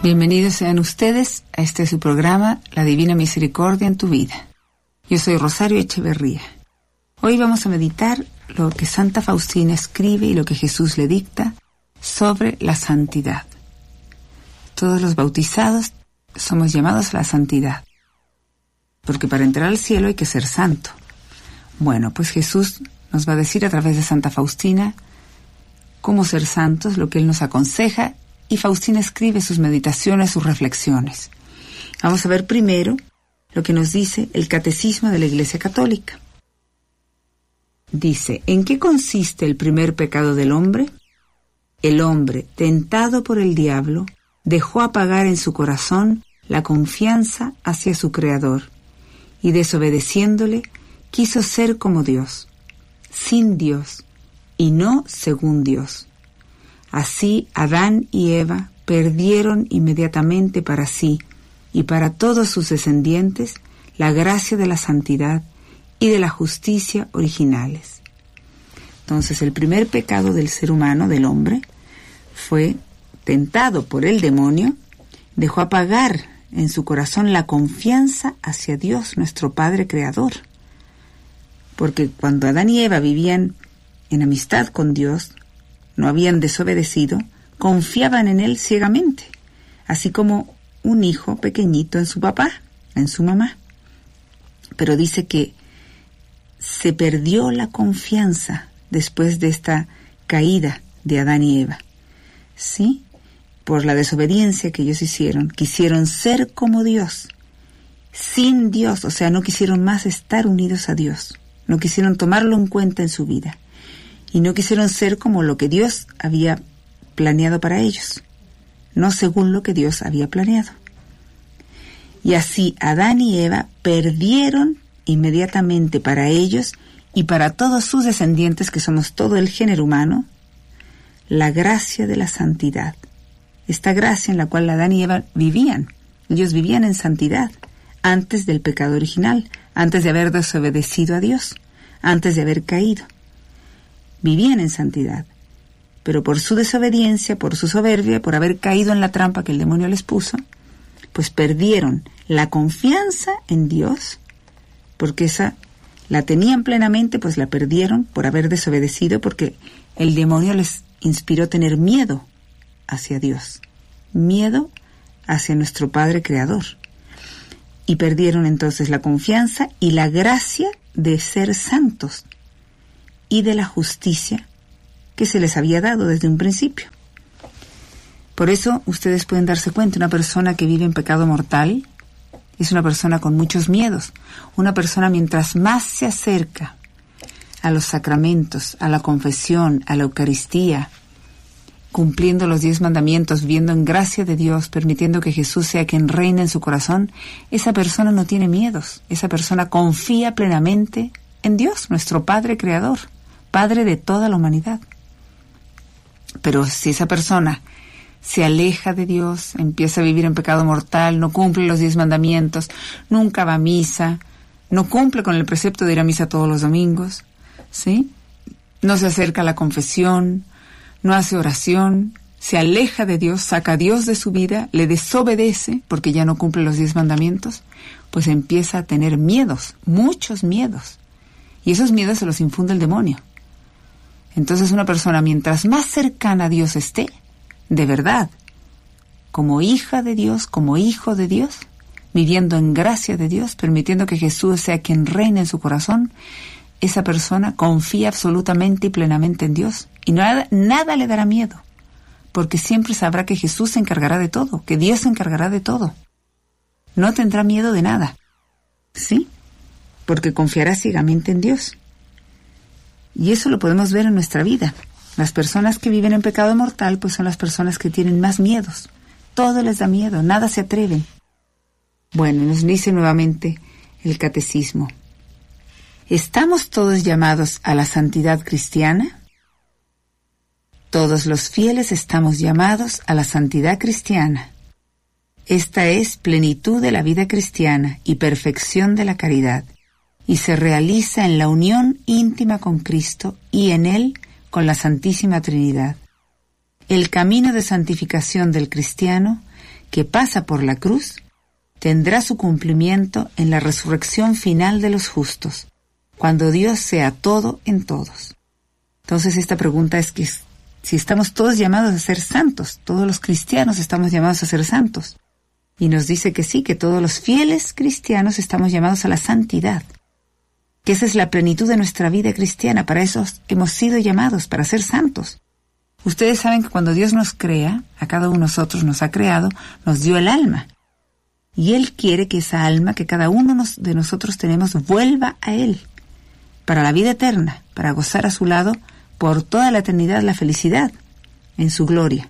Bienvenidos sean ustedes a este su programa, La Divina Misericordia en tu Vida. Yo soy Rosario Echeverría. Hoy vamos a meditar lo que Santa Faustina escribe y lo que Jesús le dicta sobre la santidad. Todos los bautizados somos llamados a la santidad, porque para entrar al cielo hay que ser santo. Bueno, pues Jesús nos va a decir a través de Santa Faustina cómo ser santos, lo que Él nos aconseja, y Faustina escribe sus meditaciones, sus reflexiones. Vamos a ver primero lo que nos dice el Catecismo de la Iglesia Católica. Dice, ¿en qué consiste el primer pecado del hombre? El hombre, tentado por el diablo, dejó apagar en su corazón la confianza hacia su Creador, y desobedeciéndole, quiso ser como Dios, sin Dios, y no según Dios. Así Adán y Eva perdieron inmediatamente para sí y para todos sus descendientes la gracia de la santidad y de la justicia originales. Entonces, el primer pecado del ser humano, del hombre, fue tentado por el demonio, dejó apagar en su corazón la confianza hacia Dios, nuestro Padre Creador. Porque cuando Adán y Eva vivían en amistad con Dios, no habían desobedecido, confiaban en Él ciegamente, así como un hijo pequeñito en su papá, en su mamá. Pero dice que se perdió la confianza después de esta caída de Adán y Eva, ¿sí? Por la desobediencia que ellos hicieron, quisieron ser como Dios, sin Dios, o sea, no quisieron más estar unidos a Dios, no quisieron tomarlo en cuenta en su vida. Y no quisieron ser como lo que Dios había planeado para ellos, no según lo que Dios había planeado. Y así Adán y Eva perdieron inmediatamente para ellos y para todos sus descendientes, que somos todo el género humano, la gracia de la santidad. Esta gracia en la cual Adán y Eva vivían. Ellos vivían en santidad antes del pecado original, antes de haber desobedecido a Dios, antes de haber caído. Vivían en santidad, pero por su desobediencia, por su soberbia, por haber caído en la trampa que el demonio les puso, pues perdieron la confianza en Dios, porque esa la tenían plenamente, pues la perdieron por haber desobedecido, porque el demonio les inspiró tener miedo hacia Dios, miedo hacia nuestro Padre Creador. Y perdieron entonces la confianza y la gracia de ser santos, y de la justicia que se les había dado desde un principio. Por eso ustedes pueden darse cuenta, una persona que vive en pecado mortal es una persona con muchos miedos. Una persona mientras más se acerca a los sacramentos, a la confesión, a la Eucaristía, cumpliendo los 10 mandamientos, viviendo en gracia de Dios, permitiendo que Jesús sea quien reine en su corazón, esa persona no tiene miedos. Esa persona confía plenamente en Dios, nuestro Padre Creador, Padre de toda la humanidad. Pero si esa persona se aleja de Dios, empieza a vivir en pecado mortal, no cumple los 10 mandamientos, nunca va a misa, no cumple con el precepto de ir a misa todos los domingos, ¿sí? No se acerca a la confesión, no hace oración, se aleja de Dios, saca a Dios de su vida, le desobedece porque ya no cumple los 10 mandamientos, pues empieza a tener miedos, muchos miedos. Y esos miedos se los infunde el demonio. Entonces una persona, mientras más cercana a Dios esté, de verdad, como hija de Dios, como hijo de Dios, viviendo en gracia de Dios, permitiendo que Jesús sea quien reine en su corazón, esa persona confía absolutamente y plenamente en Dios. Y nada le dará miedo, porque siempre sabrá que Jesús se encargará de todo, que Dios se encargará de todo. No tendrá miedo de nada, ¿sí? Porque confiará ciegamente en Dios. Y eso lo podemos ver en nuestra vida. Las personas que viven en pecado mortal, pues son las personas que tienen más miedos. Todo les da miedo, nada se atreven. Bueno, nos dice nuevamente el Catecismo. ¿Estamos todos llamados a la santidad cristiana? Todos los fieles estamos llamados a la santidad cristiana. Esta es plenitud de la vida cristiana y perfección de la caridad, y se realiza en la unión íntima con Cristo y en Él con la Santísima Trinidad. El camino de santificación del cristiano que pasa por la cruz, tendrá su cumplimiento en la resurrección final de los justos, cuando Dios sea todo en todos. Entonces esta pregunta es que si estamos todos llamados a ser santos, todos los cristianos estamos llamados a ser santos. Y nos dice que sí, que todos los fieles cristianos estamos llamados a la santidad, que esa es la plenitud de nuestra vida cristiana, para eso hemos sido llamados, para ser santos. Ustedes saben que cuando Dios nos crea, a cada uno de nosotros nos ha creado, nos dio el alma. Y Él quiere que esa alma que cada uno de nosotros tenemos vuelva a Él, para la vida eterna, para gozar a su lado por toda la eternidad la felicidad en su gloria.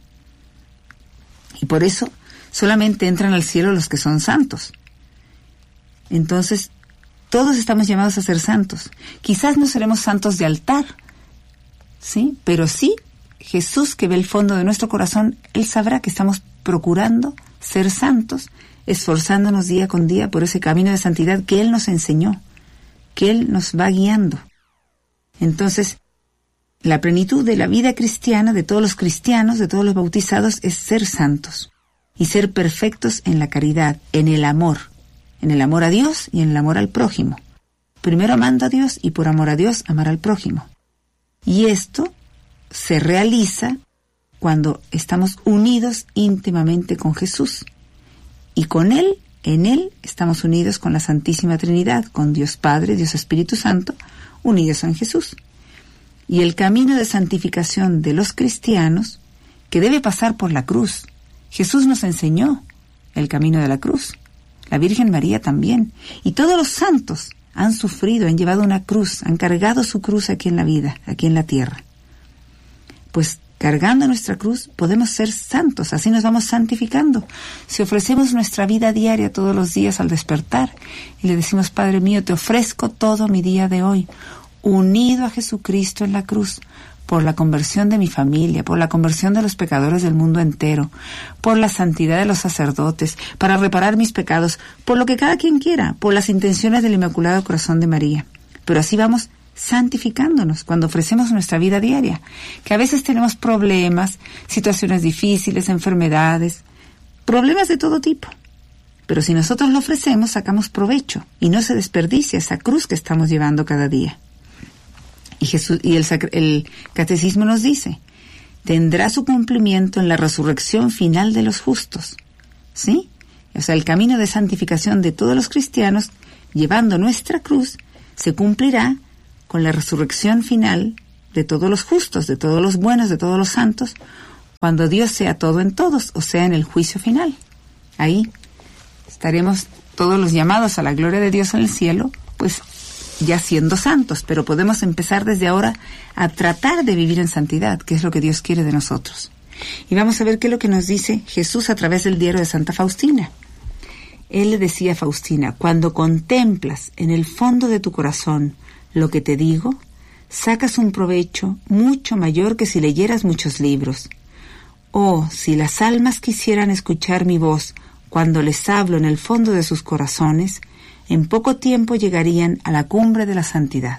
Y por eso solamente entran al cielo los que son santos. Entonces, todos estamos llamados a ser santos. Quizás no seremos santos de altar, ¿sí? Pero sí, Jesús, que ve el fondo de nuestro corazón, Él sabrá que estamos procurando ser santos, esforzándonos día con día por ese camino de santidad que Él nos enseñó, que Él nos va guiando. Entonces, la plenitud de la vida cristiana, de todos los cristianos, de todos los bautizados, es ser santos y ser perfectos en la caridad, en el amor a Dios y en el amor al prójimo. Primero amando a Dios y por amor a Dios amar al prójimo. Y esto se realiza cuando estamos unidos íntimamente con Jesús. Y con Él, en Él, estamos unidos con la Santísima Trinidad, con Dios Padre, Dios Espíritu Santo, unidos en Jesús. Y el camino de santificación de los cristianos, que debe pasar por la cruz. Jesús nos enseñó el camino de la cruz. La Virgen María también. Y todos los santos han sufrido, han llevado una cruz, han cargado su cruz aquí en la vida, aquí en la tierra. Pues cargando nuestra cruz podemos ser santos, así nos vamos santificando. Si ofrecemos nuestra vida diaria todos los días al despertar y le decimos: Padre mío, te ofrezco todo mi día de hoy, unido a Jesucristo en la cruz, por la conversión de mi familia, por la conversión de los pecadores del mundo entero, por la santidad de los sacerdotes, para reparar mis pecados, por lo que cada quien quiera, por las intenciones del Inmaculado Corazón de María. Pero así vamos santificándonos cuando ofrecemos nuestra vida diaria, que a veces tenemos problemas, situaciones difíciles, enfermedades, problemas de todo tipo. Pero si nosotros lo ofrecemos, sacamos provecho y no se desperdicia esa cruz que estamos llevando cada día. Y el catecismo nos dice: tendrá su cumplimiento en la resurrección final de los justos. ¿Sí? O sea, el camino de santificación de todos los cristianos, llevando nuestra cruz, se cumplirá con la resurrección final de todos los justos, de todos los buenos, de todos los santos, cuando Dios sea todo en todos, o sea, en el juicio final. Ahí estaremos todos los llamados a la gloria de Dios en el cielo, pues ya siendo santos, pero podemos empezar desde ahora a tratar de vivir en santidad, que es lo que Dios quiere de nosotros. Y vamos a ver qué es lo que nos dice Jesús a través del diario de Santa Faustina. Él le decía a Faustina: cuando contemplas en el fondo de tu corazón lo que te digo, sacas un provecho mucho mayor que si leyeras muchos libros. Oh, si las almas quisieran escuchar mi voz cuando les hablo en el fondo de sus corazones, en poco tiempo llegarían a la cumbre de la santidad.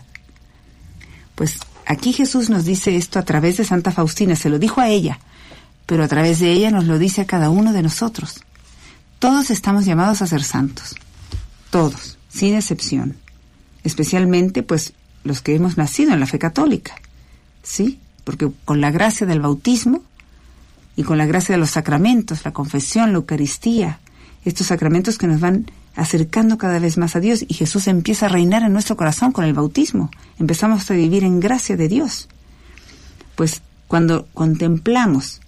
Pues aquí Jesús nos dice esto a través de Santa Faustina. Se lo dijo a ella, pero a través de ella nos lo dice a cada uno de nosotros. Todos estamos llamados a ser santos. Todos, sin excepción. Especialmente, pues, los que hemos nacido en la fe católica. ¿Sí? Porque con la gracia del bautismo y con la gracia de los sacramentos, la confesión, la Eucaristía, estos sacramentos que nos van acercando cada vez más a Dios, y Jesús empieza a reinar en nuestro corazón con el bautismo. Empezamos a vivir en gracia de Dios. Pues cuando contemplamos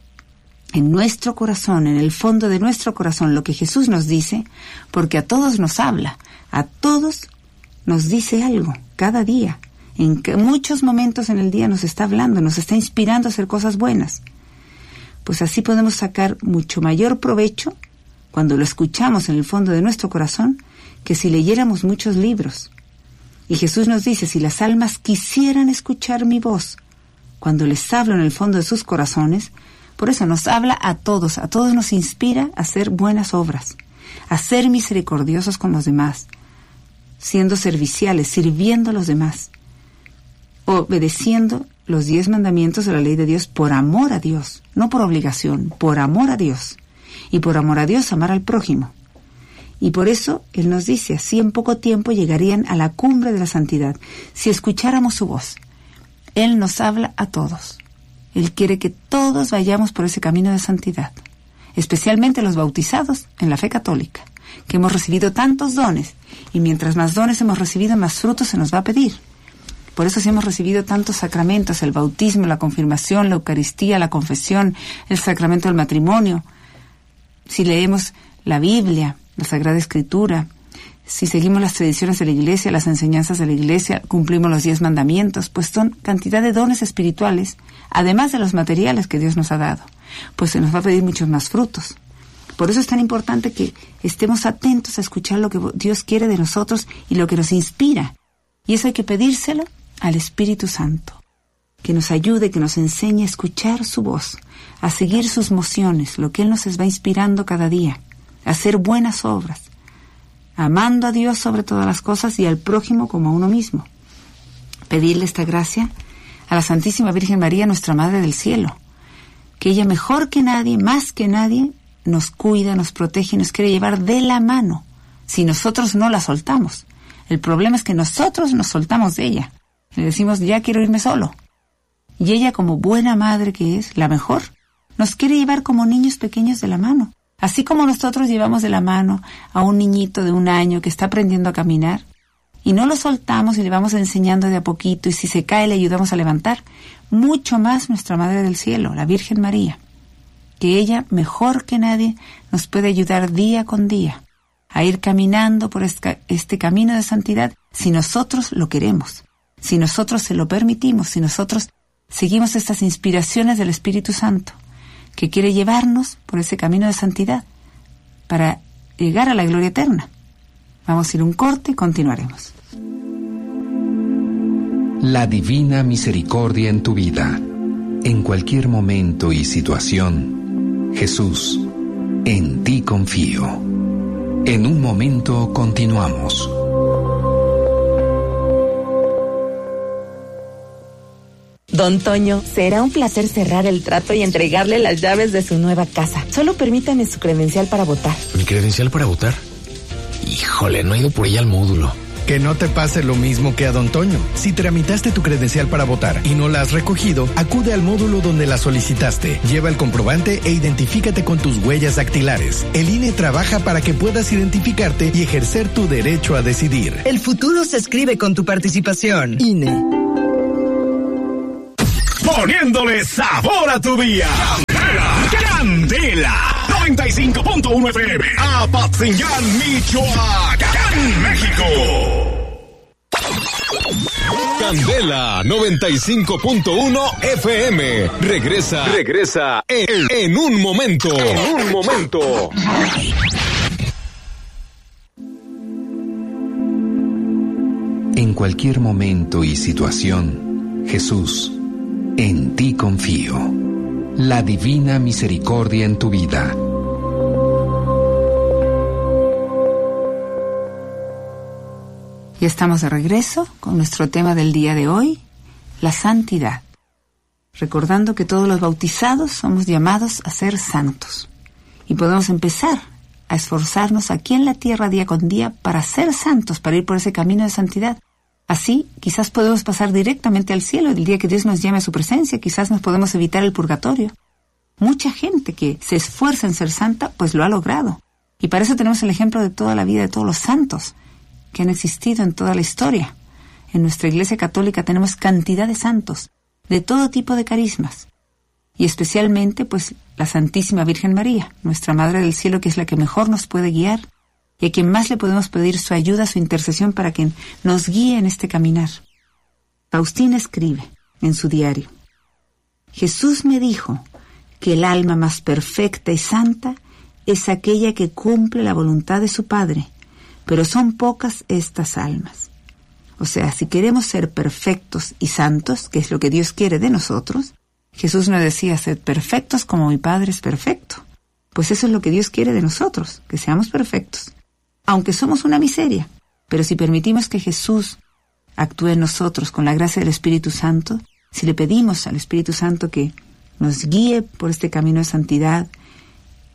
en nuestro corazón, en el fondo de nuestro corazón, lo que Jesús nos dice, porque a todos nos habla, a todos nos dice algo, cada día. En muchos momentos en el día nos está hablando, nos está inspirando a hacer cosas buenas. Pues así podemos sacar mucho mayor provecho cuando lo escuchamos en el fondo de nuestro corazón, que si leyéramos muchos libros. Y Jesús nos dice: si las almas quisieran escuchar mi voz cuando les hablo en el fondo de sus corazones, por eso nos habla a todos nos inspira a hacer buenas obras, a ser misericordiosos con los demás, siendo serviciales, sirviendo a los demás, obedeciendo los 10 mandamientos de la ley de Dios por amor a Dios, no por obligación, por amor a Dios. y por amor a Dios amar al prójimo. Y por eso Él nos dice, así en poco tiempo llegarían a la cumbre de la santidad, si escucháramos su voz. Él nos habla a todos. Él quiere que todos vayamos por ese camino de santidad, especialmente los bautizados en la fe católica, que hemos recibido tantos dones, y mientras más dones hemos recibido, más frutos se nos va a pedir. Por eso si hemos recibido tantos sacramentos, el bautismo, la confirmación, la Eucaristía, la confesión, el sacramento del matrimonio, si leemos la Biblia, la Sagrada Escritura, si seguimos las tradiciones de la Iglesia, las enseñanzas de la Iglesia, cumplimos los 10 mandamientos, pues son cantidad de dones espirituales, además de los materiales que Dios nos ha dado, pues se nos va a pedir muchos más frutos. Por eso es tan importante que estemos atentos a escuchar lo que Dios quiere de nosotros y lo que nos inspira. Y eso hay que pedírselo al Espíritu Santo, que nos ayude, que nos enseñe a escuchar su voz, a seguir sus mociones, lo que Él nos va inspirando cada día, a hacer buenas obras, amando a Dios sobre todas las cosas y al prójimo como a uno mismo. Pedirle esta gracia a la Santísima Virgen María, nuestra Madre del Cielo, que ella mejor que nadie, más que nadie, nos cuida, nos protege y nos quiere llevar de la mano, si nosotros no la soltamos. El problema es que nosotros nos soltamos de ella. Le decimos, ya quiero irme solo. Y ella, como buena madre que es, la mejor, nos quiere llevar como niños pequeños de la mano. Así como nosotros llevamos de la mano a un niñito de 1 año que está aprendiendo a caminar, y no lo soltamos y le vamos enseñando de a poquito, y si se cae le ayudamos a levantar, mucho más nuestra Madre del Cielo, la Virgen María, que ella, mejor que nadie, nos puede ayudar día con día a ir caminando por este camino de santidad si nosotros lo queremos, si nosotros se lo permitimos, si nosotros seguimos estas inspiraciones del Espíritu Santo, que quiere llevarnos por ese camino de santidad para llegar a la gloria eterna. Vamos a ir un corte y continuaremos. La divina misericordia en tu vida, en cualquier momento y situación. Jesús, en ti confío. En un momento continuamos. Don Toño, será un placer cerrar el trato y entregarle las llaves de su nueva casa. Solo permítame su credencial para votar. ¿Mi credencial para votar? Híjole, no he ido por ella al módulo. Que no te pase lo mismo que a Don Toño. Si tramitaste tu credencial para votar y no la has recogido, acude al módulo donde la solicitaste. Lleva el comprobante e identifícate con tus huellas dactilares. El INE trabaja para que puedas identificarte y ejercer tu derecho a decidir. El futuro se escribe con tu participación. INE. Poniéndole sabor a tu día. Candela 95.1 FM. Apatzingán, Michoacán, México. Candela 95.1 FM. Regresa en un momento. En cualquier momento y situación, Jesús, en ti confío. La divina misericordia en tu vida. Ya estamos de regreso con nuestro tema del día de hoy, la santidad. Recordando que todos los bautizados somos llamados a ser santos. Y podemos empezar a esforzarnos aquí en la tierra día con día para ser santos, para ir por ese camino de santidad. Así, quizás podemos pasar directamente al cielo el día que Dios nos llame a su presencia. Quizás nos podemos evitar el purgatorio. Mucha gente que se esfuerza en ser santa, pues lo ha logrado. Y para eso tenemos el ejemplo de toda la vida de todos los santos que han existido en toda la historia. En nuestra Iglesia Católica tenemos cantidad de santos, de todo tipo de carismas. Y especialmente, pues, la Santísima Virgen María, nuestra Madre del Cielo, que es la que mejor nos puede guiar y a quien más le podemos pedir su ayuda, su intercesión para que nos guíe en este caminar. Faustina escribe en su diario: Jesús me dijo que el alma más perfecta y santa es aquella que cumple la voluntad de su Padre, pero son pocas estas almas. O sea, si queremos ser perfectos y santos, que es lo que Dios quiere de nosotros, Jesús nos decía, sed perfectos como mi Padre es perfecto. Pues eso es lo que Dios quiere de nosotros, que seamos perfectos. Aunque somos una miseria, pero si permitimos que Jesús actúe en nosotros con la gracia del Espíritu Santo, si le pedimos al Espíritu Santo que nos guíe por este camino de santidad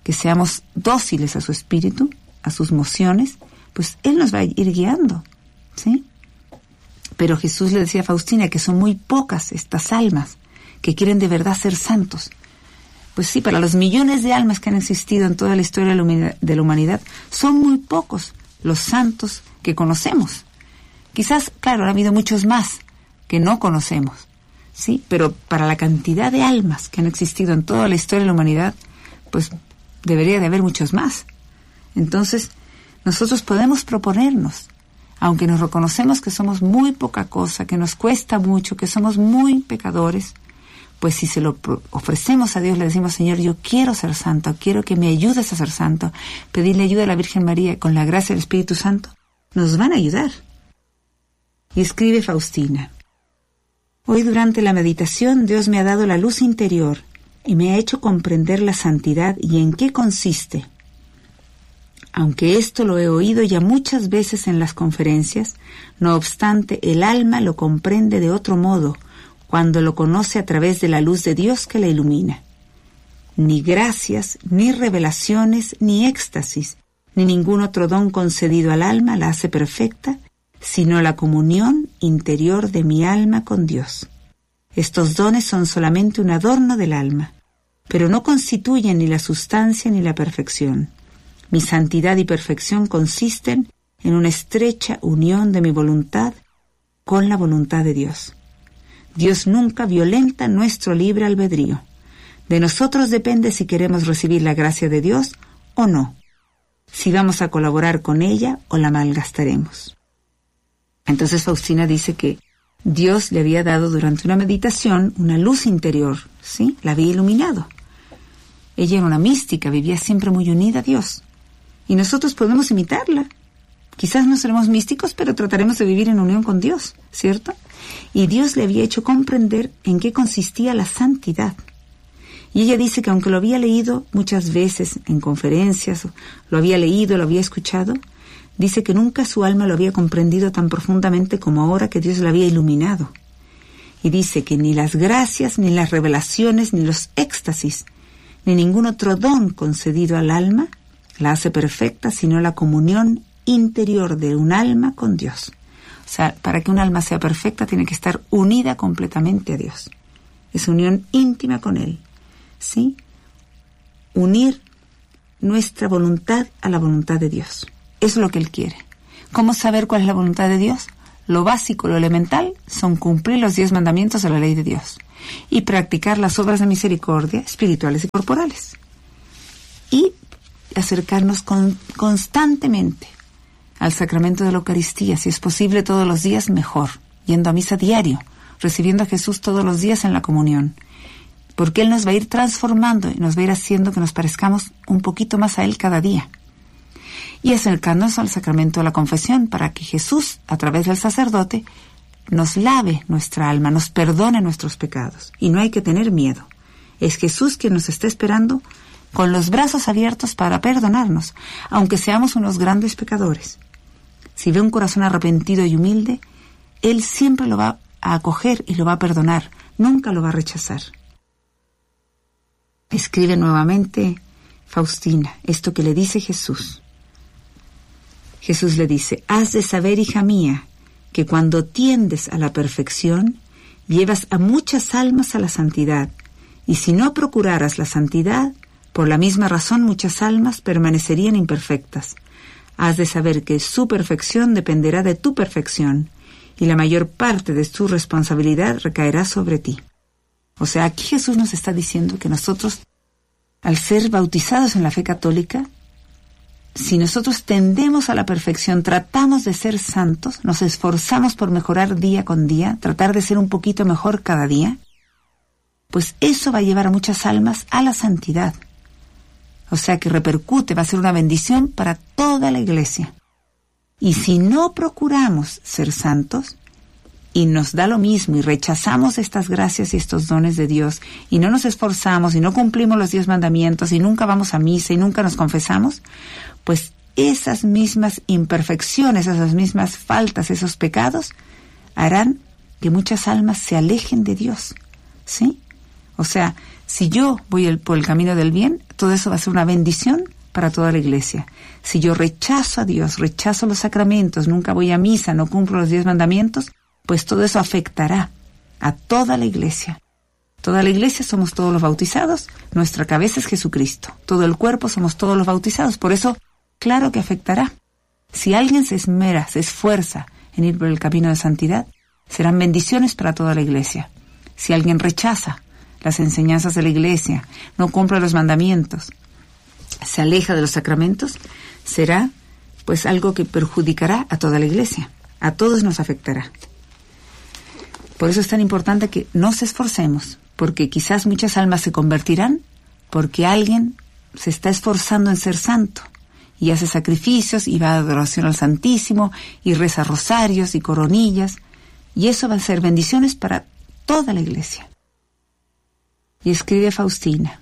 que seamos dóciles a su espíritu, a sus mociones, pues Él nos va a ir guiando, ¿sí? Pero Jesús le decía a Faustina que son muy pocas estas almas que quieren de verdad ser santos. Pues sí, para los millones de almas que han existido en toda la historia de la humanidad, son muy pocos los santos que conocemos. Quizás, claro, ha habido muchos más que no conocemos, ¿sí? Pero para la cantidad de almas que han existido en toda la historia de la humanidad, pues debería de haber muchos más. Entonces, nosotros podemos proponernos, aunque nos reconocemos que somos muy poca cosa, que nos cuesta mucho, que somos muy pecadores, pues si se lo ofrecemos a Dios, le decimos, Señor, yo quiero ser santo, quiero que me ayudes a ser santo, pedirle ayuda a la Virgen María con la gracia del Espíritu Santo, nos van a ayudar. Y escribe Faustina: hoy durante la meditación Dios me ha dado la luz interior y me ha hecho comprender la santidad y en qué consiste. Aunque esto lo he oído ya muchas veces en las conferencias, no obstante el alma lo comprende de otro modo cuando lo conoce a través de la luz de Dios que la ilumina. Ni gracias, ni revelaciones, ni éxtasis, ni ningún otro don concedido al alma la hace perfecta, sino la comunión interior de mi alma con Dios. Estos dones son solamente un adorno del alma, pero no constituyen ni la sustancia ni la perfección. Mi santidad y perfección consisten en una estrecha unión de mi voluntad con la voluntad de Dios. Dios nunca violenta nuestro libre albedrío. De nosotros depende si queremos recibir la gracia de Dios o no, si vamos a colaborar con ella o la malgastaremos. Entonces Faustina dice que Dios le había dado durante una meditación una luz interior, ¿sí? La había iluminado. Ella era una mística, vivía siempre muy unida a Dios. Y nosotros podemos imitarla. Quizás no seremos místicos, pero trataremos de vivir en unión con Dios, ¿cierto? Y Dios le había hecho comprender en qué consistía la santidad. Y ella dice que aunque lo había leído muchas veces en conferencias, lo había leído, lo había escuchado, dice que nunca su alma lo había comprendido tan profundamente como ahora que Dios la había iluminado. Y dice que ni las gracias, ni las revelaciones, ni los éxtasis, ni ningún otro don concedido al alma la hace perfecta, sino la comunión interior de un alma con Dios. O sea, para que un alma sea perfecta tiene que estar unida completamente a Dios. Es unión íntima con Él, ¿sí? Unir nuestra voluntad a la voluntad de Dios. Eso es lo que Él quiere. ¿Cómo saber cuál es la voluntad de Dios? Lo básico, lo elemental, son cumplir los 10 mandamientos de la ley de Dios y practicar las obras de misericordia espirituales y corporales. Y acercarnos constantemente al sacramento de la Eucaristía, si es posible todos los días, mejor, yendo a misa diario, recibiendo a Jesús todos los días en la comunión, porque Él nos va a ir transformando y nos va a ir haciendo que nos parezcamos un poquito más a Él cada día. Y acercarnos al sacramento de la confesión para que Jesús, a través del sacerdote, nos lave nuestra alma, nos perdone nuestros pecados. Y no hay que tener miedo. Es Jesús quien nos está esperando con los brazos abiertos para perdonarnos, aunque seamos unos grandes pecadores. Si ve un corazón arrepentido y humilde, Él siempre lo va a acoger y lo va a perdonar, nunca lo va a rechazar. Escribe nuevamente Faustina esto que le dice Jesús. Jesús le dice: has de saber, hija mía, que cuando tiendes a la perfección, llevas a muchas almas a la santidad, y si no procuraras la santidad, por la misma razón muchas almas permanecerían imperfectas. Has de saber que su perfección dependerá de tu perfección, y la mayor parte de tu responsabilidad recaerá sobre ti. O sea, aquí Jesús nos está diciendo que nosotros, al ser bautizados en la fe católica, si nosotros tendemos a la perfección, tratamos de ser santos, nos esforzamos por mejorar día con día, tratar de ser un poquito mejor cada día, pues eso va a llevar a muchas almas a la santidad. O sea que repercute, va a ser una bendición para toda la iglesia. Y si no procuramos ser santos, y nos da lo mismo, y rechazamos estas gracias y estos dones de Dios, y no nos esforzamos, y no cumplimos los 10 mandamientos, y nunca vamos a misa, y nunca nos confesamos, pues esas mismas imperfecciones, esas mismas faltas, esos pecados, harán que muchas almas se alejen de Dios, ¿sí? O sea, Si yo voy por el camino del bien, todo eso va a ser una bendición para toda la iglesia. Si yo rechazo a Dios, rechazo los sacramentos, nunca voy a misa, no cumplo los 10 mandamientos, pues todo eso afectará a toda la iglesia. Toda la iglesia somos todos los bautizados, nuestra cabeza es Jesucristo. Todo el cuerpo somos todos los bautizados, por eso, claro que afectará. Si alguien se esmera, se esfuerza en ir por el camino de santidad, serán bendiciones para toda la iglesia. Si alguien rechaza las enseñanzas de la iglesia, no cumple los mandamientos, se aleja de los sacramentos, será pues algo que perjudicará a toda la iglesia. A todos nos afectará. Por eso es tan importante que nos esforcemos, porque quizás muchas almas se convertirán porque alguien se está esforzando en ser santo y hace sacrificios y va a adoración al Santísimo y reza rosarios y coronillas, y eso va a ser bendiciones para toda la iglesia. Y escribe Faustina: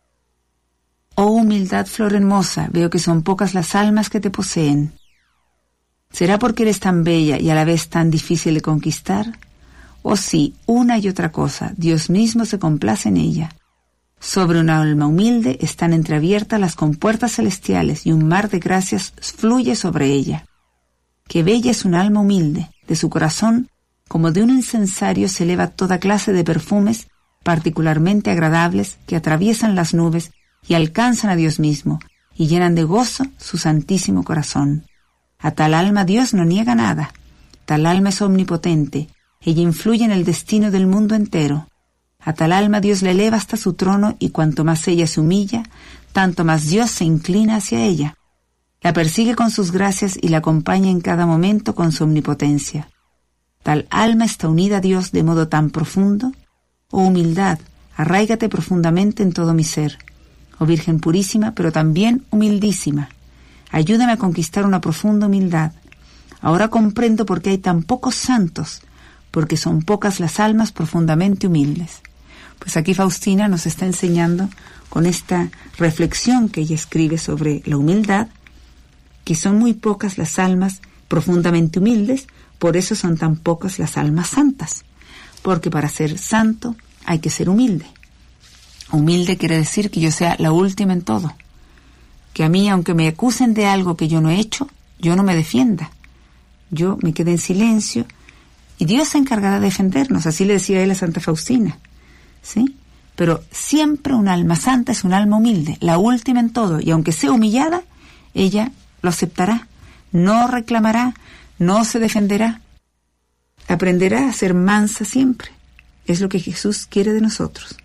oh humildad, flor hermosa, veo que son pocas las almas que te poseen. ¿Será porque eres tan bella y a la vez tan difícil de conquistar? Oh sí, una y otra cosa, Dios mismo se complace en ella. Sobre una alma humilde están entreabiertas las compuertas celestiales y un mar de gracias fluye sobre ella. Qué bella es un alma humilde, de su corazón, como de un incensario se eleva toda clase de perfumes particularmente agradables que atraviesan las nubes y alcanzan a Dios mismo y llenan de gozo su santísimo corazón. A tal alma Dios no niega nada, tal alma es omnipotente, ella influye en el destino del mundo entero. A tal alma Dios la eleva hasta su trono y cuanto más ella se humilla, tanto más Dios se inclina hacia ella. La persigue con sus gracias y la acompaña en cada momento con su omnipotencia. Tal alma está unida a Dios de modo tan profundo. Oh humildad, arráigate profundamente en todo mi ser. Oh Virgen purísima, pero también humildísima. Ayúdame a conquistar una profunda humildad. Ahora comprendo por qué hay tan pocos santos, porque son pocas las almas profundamente humildes. Pues aquí Faustina nos está enseñando con esta reflexión que ella escribe sobre la humildad, que son muy pocas las almas profundamente humildes, por eso son tan pocas las almas santas, porque para ser santo hay que ser humilde. Humilde quiere decir que yo sea la última en todo, que a mí, aunque me acusen de algo que yo no he hecho, yo no me defienda, yo me quede en silencio, y Dios se encargará de defendernos, así le decía él a Santa Faustina, ¿sí? Pero siempre un alma santa es un alma humilde, la última en todo, y aunque sea humillada, ella lo aceptará, no reclamará, no se defenderá, aprenderá a ser mansa siempre. Es lo que Jesús quiere de nosotros.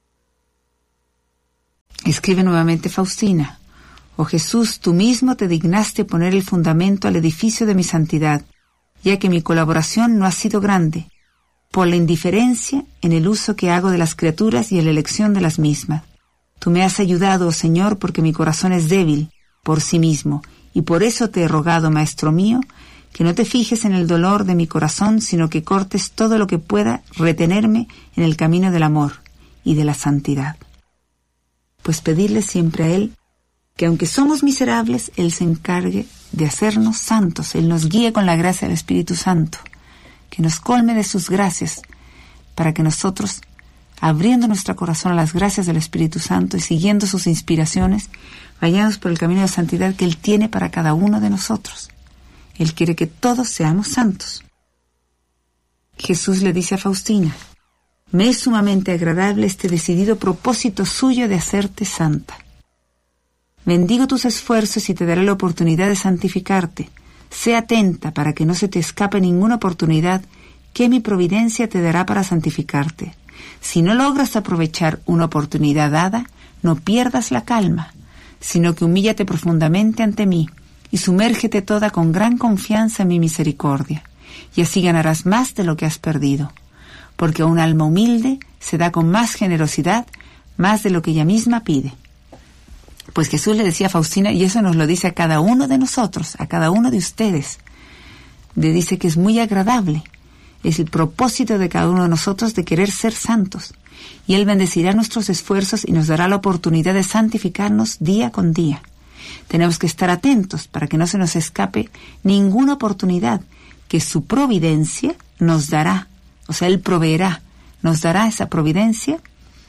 Escribe nuevamente Faustina: oh Jesús, tú mismo te dignaste poner el fundamento al edificio de mi santidad, ya que mi colaboración no ha sido grande, por la indiferencia en el uso que hago de las criaturas y en la elección de las mismas. Tú me has ayudado, oh Señor, porque mi corazón es débil por sí mismo, y por eso te he rogado, Maestro mío, que no te fijes en el dolor de mi corazón, sino que cortes todo lo que pueda retenerme en el camino del amor y de la santidad. Pues pedirle siempre a Él que aunque somos miserables, Él se encargue de hacernos santos, Él nos guíe con la gracia del Espíritu Santo, que nos colme de sus gracias, para que nosotros, abriendo nuestro corazón a las gracias del Espíritu Santo y siguiendo sus inspiraciones, vayamos por el camino de santidad que Él tiene para cada uno de nosotros. Él quiere que todos seamos santos. Jesús le dice a Faustina: me es sumamente agradable este decidido propósito suyo de hacerte santa. Bendigo tus esfuerzos y te daré la oportunidad de santificarte. Sé atenta para que no se te escape ninguna oportunidad que mi providencia te dará para santificarte. Si no logras aprovechar una oportunidad dada, no pierdas la calma, sino que humíllate profundamente ante mí y sumérgete toda con gran confianza en mi misericordia, y así ganarás más de lo que has perdido, porque a un alma humilde se da con más generosidad, más de lo que ella misma pide. Pues Jesús le decía a Faustina, y eso nos lo dice a cada uno de nosotros, a cada uno de ustedes, le dice que es muy agradable, es el propósito de cada uno de nosotros de querer ser santos, y Él bendecirá nuestros esfuerzos y nos dará la oportunidad de santificarnos día con día. Tenemos que estar atentos para que no se nos escape ninguna oportunidad que su providencia nos dará, o sea, Él proveerá, nos dará esa providencia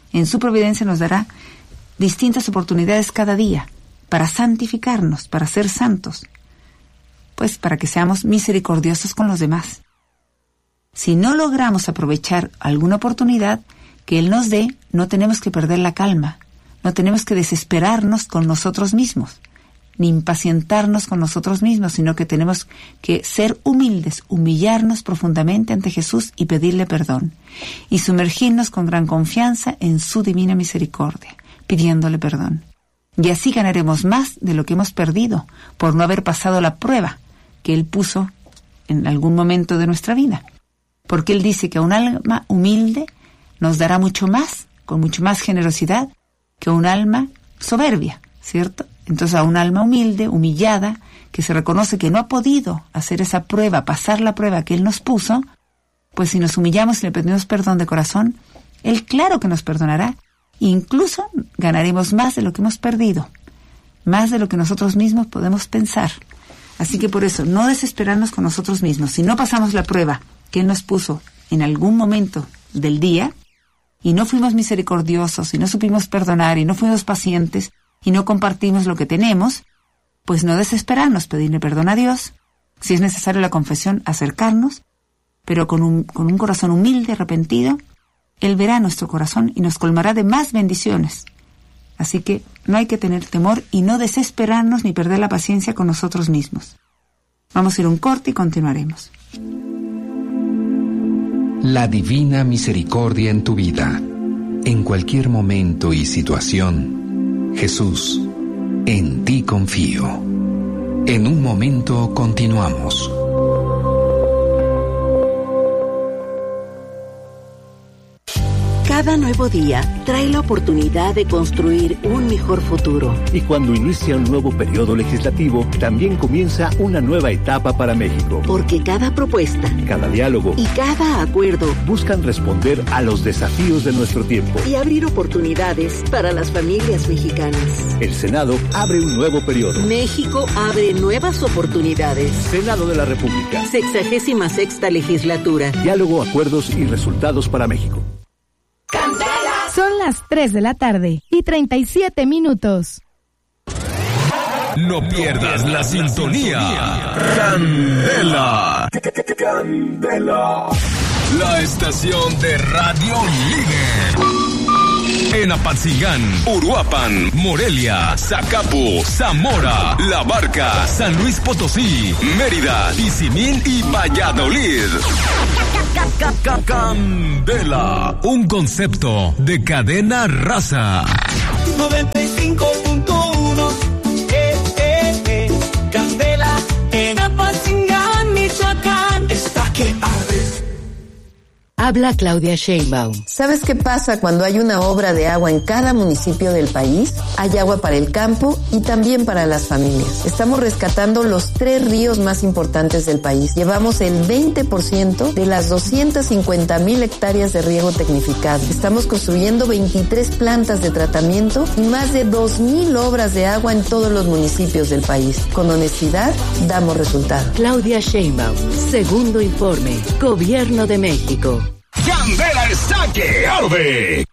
en su providencia nos dará distintas oportunidades cada día para santificarnos, para ser santos, pues para que seamos misericordiosos con los demás. Si no logramos aprovechar alguna oportunidad que Él nos dé, no tenemos que perder la calma, no tenemos que desesperarnos con nosotros mismos, ni impacientarnos con nosotros mismos, sino que tenemos que ser humildes, humillarnos profundamente ante Jesús y pedirle perdón, y sumergirnos con gran confianza en su divina misericordia, pidiéndole perdón. Y así ganaremos más de lo que hemos perdido por no haber pasado la prueba que Él puso en algún momento de nuestra vida. Porque Él dice que a un alma humilde nos dará mucho más, con mucho más generosidad, que a un alma soberbia, ¿cierto? Entonces a un alma humilde, humillada, que se reconoce que no ha podido hacer esa prueba, pasar la prueba que Él nos puso, pues si nos humillamos y le pedimos perdón de corazón, Él claro que nos perdonará. Incluso ganaremos más de lo que hemos perdido, más de lo que nosotros mismos podemos pensar. Así que por eso, no desesperarnos con nosotros mismos. Si no pasamos la prueba que Él nos puso en algún momento del día, y no fuimos misericordiosos, y no supimos perdonar, y no fuimos pacientes, y no compartimos lo que tenemos, pues no desesperarnos, pedirle perdón a Dios, si es necesario la confesión, acercarnos, pero con un corazón humilde, arrepentido, Él verá nuestro corazón y nos colmará de más bendiciones. Así que no hay que tener temor y no desesperarnos ni perder la paciencia con nosotros mismos. Vamos a ir a un corte y continuaremos. La divina misericordia en tu vida, en cualquier momento y situación. Jesús, en ti confío. En un momento continuamos. Cada nuevo día trae la oportunidad de construir un mejor futuro. Y cuando inicia un nuevo periodo legislativo, también comienza una nueva etapa para México. Porque cada propuesta, cada diálogo y cada acuerdo buscan responder a los desafíos de nuestro tiempo y abrir oportunidades para las familias mexicanas. El Senado abre un nuevo periodo. México abre nuevas oportunidades. Senado de la República. 66ª legislatura. Diálogo, acuerdos y resultados para México. Son las 3 de la tarde y 37 minutos. No pierdas la sintonía. Candela. Candela. La estación de radio líder. En Apatzingán, Uruapan, Morelia, Zacapu, Zamora, La Barca, San Luis Potosí, Mérida, Tizimín y Valladolid. Candela, un concepto de cadena raza. 95.1 Candela en Apatzingán, Michoacán. Está que arde. Habla Claudia Sheinbaum. ¿Sabes qué pasa cuando hay una obra de agua en cada municipio del país? Hay agua para el campo y también para las familias. Estamos rescatando los 3 ríos más importantes del país. Llevamos el 20% de las 250,000 hectáreas de riego tecnificado. Estamos construyendo 23 plantas de tratamiento y más de 2,000 obras de agua en todos los municipios del país. Con honestidad, damos resultados. Claudia Sheinbaum, segundo informe, Gobierno de México. Candela está que arde.